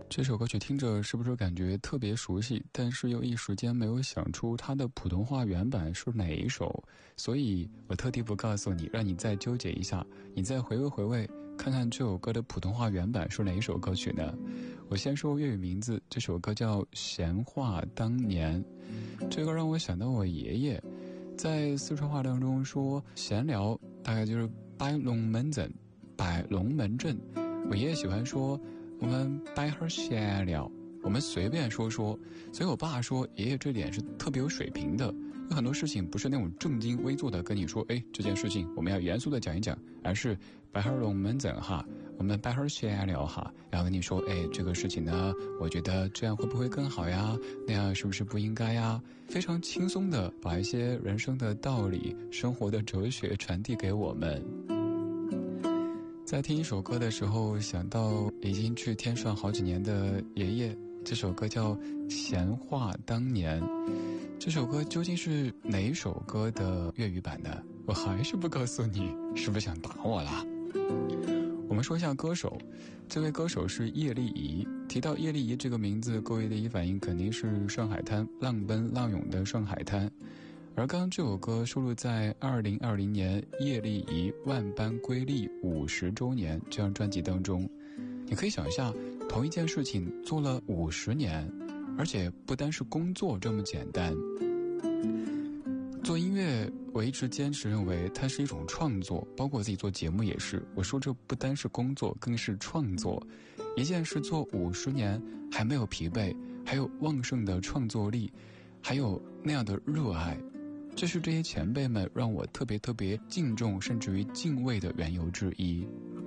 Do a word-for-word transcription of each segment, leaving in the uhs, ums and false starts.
这首歌曲听着是不是感觉特别熟悉，但是又一时间没有想出它的普通话原版是哪一首，所以我特地不告诉你，让你再纠结一下，你再回味回味，看看这首歌的普通话原版是哪一首歌曲呢？我先说粤语名字，这首歌叫《闲话当年》，这个让我想到我爷爷，在四川话当中说闲聊大概就是摆龙门阵，摆龙门阵。我爷爷喜欢说我们摆会儿闲聊，我们随便说说。所以我爸说爷爷这点是特别有水平的，有很多事情不是那种正襟危坐的跟你说，哎，这件事情我们要严肃的讲一讲，而是摆会儿龙门阵哈，我们摆会儿闲聊哈，然后跟你说，哎，这个事情呢，我觉得这样会不会更好呀？那样是不是不应该呀？非常轻松的把一些人生的道理、生活的哲学传递给我们。在听一首歌的时候，想到已经去天上好几年的爷爷，这首歌叫《闲话当年》。这首歌究竟是哪一首歌的粤语版呢？我还是不告诉你，是不是想打我啦？我们说一下歌手，这位歌手是叶丽仪。提到叶丽仪这个名字，各位第一反应肯定是上海滩，浪奔浪涌的上海滩。而刚刚这首歌收录在二零二零年叶丽仪万般归丽五十周年这张专辑当中。你可以想一下，同一件事情做了五十年，而且不单是工作这么简单。做音乐我一直坚持认为它是一种创作，包括我自己做节目也是，我说这不单是工作，更是创作。一件事做五十年还没有疲惫，还有旺盛的创作力，还有那样的热爱，这是这些前辈们让我特别特别敬重甚至于敬畏的缘由之一。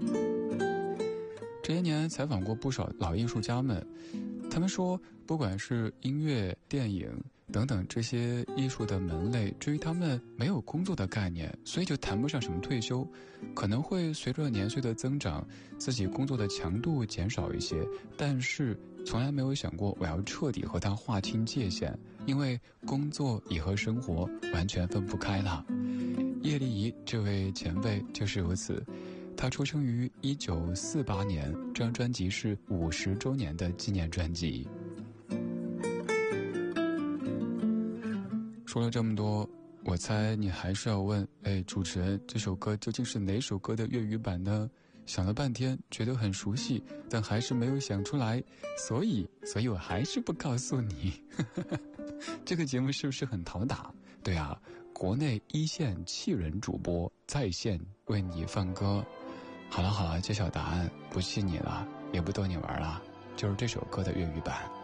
这些年采访过不少老艺术家们，他们说不管是音乐、电影等等这些艺术的门类，至于他们没有工作的概念，所以就谈不上什么退休，可能会随着年岁的增长，自己工作的强度减少一些，但是从来没有想过我要彻底和它划清界限，因为工作也和生活完全分不开了。叶丽仪这位前辈就是如此，他出生于一九四八年，这张专辑是五十周年的纪念专辑。说了这么多，我猜你还是要问，哎，主持人，这首歌究竟是哪首歌的粤语版呢？想了半天，觉得很熟悉，但还是没有想出来，所以，所以我还是不告诉你。这个节目是不是很讨打？对啊，国内一线气人主播在线为你放歌。好了好了，揭晓答案，不气你了，也不逗你玩了，就是这首歌的粤语版。